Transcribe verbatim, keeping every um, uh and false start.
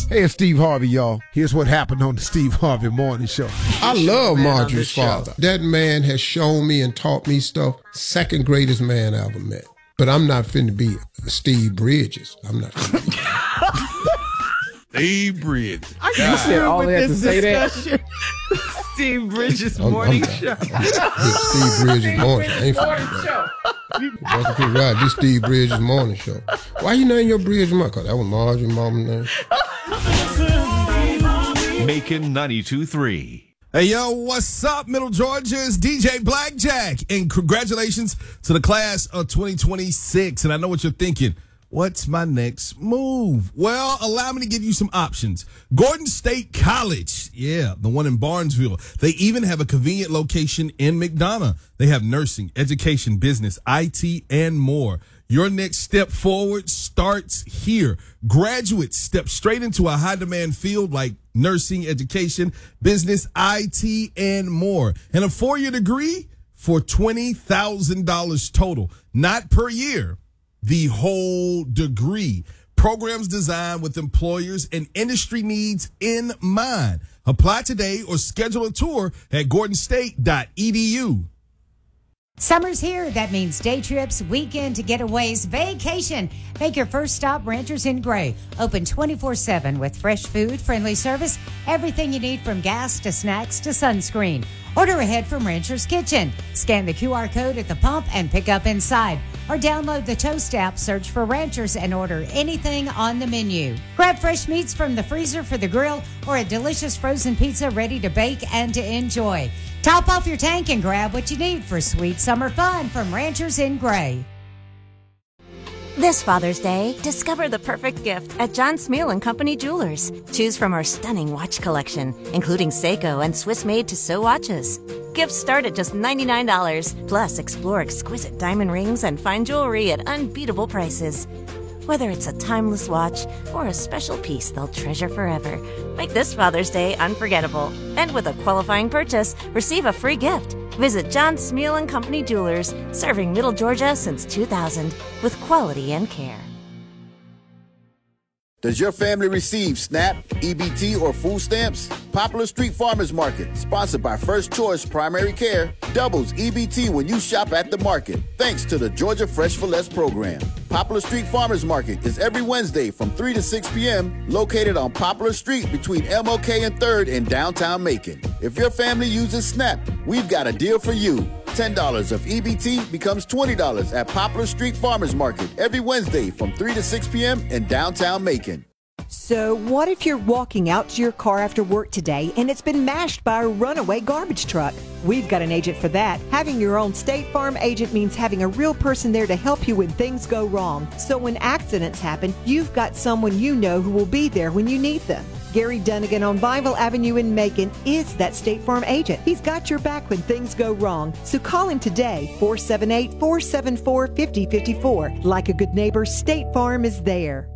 Hey, it's Steve Harvey, y'all. Here's what happened on the Steve Harvey Morning Show. I love Marjorie's father. That man has shown me and taught me stuff. Second greatest man I ever met. But I'm not finna be Steve Bridges. I'm not finna be. Steve Bridges. Are you God. sure all with they had this to say that? discussion? Steve Bridges I'm- morning I'm show. This Steve Bridges morning. I ain't finna do that. Welcome to the ride. This Steve Bridges morning show. Why you name your Bridges Mama? Cause that was Marjorie's mama's name. Macon ninety-two point three. Hey, yo, what's up, Middle Georgia? It's D J Blackjack. And congratulations to the class of twenty twenty-six. And I know what you're thinking. What's my next move? Well, allow me to give you some options. Gordon State College. Yeah, the one in Barnesville. They even have a convenient location in McDonough. They have nursing, education, business, I T, and more. Your next step forward starts here. Graduates step straight into a high-demand field like nursing, education, business, I T, and more. And a four-year degree for twenty thousand dollars total, not per year. The whole degree. Programs designed with employers and industry needs in mind. Apply today or schedule a tour at gordon state dot e d u. Summer's here. That means day trips, weekend getaways, vacation. Make your first stop Ranchers in Gray. Open twenty-four seven with fresh food, friendly service, everything you need from gas to snacks to sunscreen. Order ahead from Rancher's Kitchen. Scan the Q R code at the pump and pick up inside. Or download the Toast app, search for Ranchers, and order anything on the menu. Grab fresh meats from the freezer for the grill or a delicious frozen pizza ready to bake and to enjoy. Top off your tank and grab what you need for sweet summer fun from Ranchers in Gray. This Father's Day, discover the perfect gift at John Smeal and Company Jewelers. Choose from our stunning watch collection, including Seiko and Swiss-made Tissot watches. Gifts start at just ninety-nine dollars. Plus, explore exquisite diamond rings and fine jewelry at unbeatable prices. Whether it's a timeless watch or a special piece they'll treasure forever, make this Father's Day unforgettable. And with a qualifying purchase, receive a free gift. Visit John Smeal and Company Jewelers, serving Middle Georgia since two thousand, with quality and care. Does your family receive SNAP, E B T, or food stamps? Poplar Street Farmers Market, sponsored by First Choice Primary Care, doubles E B T when you shop at the market, thanks to the Georgia Fresh for Less program. Poplar Street Farmers Market is every Wednesday from three to six p.m., located on Poplar Street between M L K and third in downtown Macon. If your family uses SNAP, we've got a deal for you. ten dollars of E B T becomes twenty dollars at Poplar Street Farmers Market every Wednesday from three to six p.m. in downtown Macon. So what if you're walking out to your car after work today and it's been mashed by a runaway garbage truck? We've got an agent for that. Having your own State Farm agent means having a real person there to help you when things go wrong. So when accidents happen, you've got someone you know who will be there when you need them. Gary Dunnigan on Bible Avenue in Macon is that State Farm agent. He's got your back when things go wrong. So call him today, four seven eight, four seven four, five oh five four. Like a good neighbor, State Farm is there.